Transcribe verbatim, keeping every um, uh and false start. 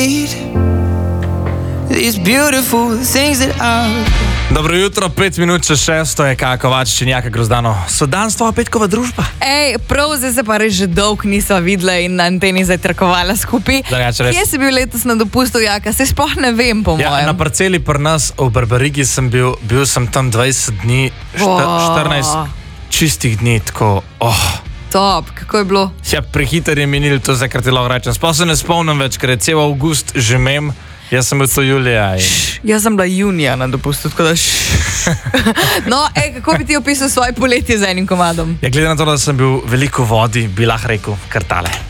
need these beautiful things that I... Dobro jutro, pet minut čez šesto je Kaja Kovačič in Jaka Grozdano. So danes tvoja petkova družba? Ej, prav, zdaj se pa res že dolgo nisva videla in na anteni zajtrkovala skupaj. Kje si bil letos na dopustu, Jaka? Se sploh ne vem, po ja, mojem. Na parceli pri nas v Barbarigi sem bil, bil sem tam dvajset dni, štirinajst čistih dni, tako, oh. Top, kako je bilo? Ja, prehiter je minil, to zdaj, kar ti lahko rečem. Sploh se ne spomnim več, ker je cel avgust že mem. Jaz sem bil to julija. In... Jaz sem bila junija na dopustu, tako da No, ej, kako bi ti opisal svoje poletje z enim komadom? Ja, glede na to, da sem bil veliko vodi, bi lahko rekel kar tale.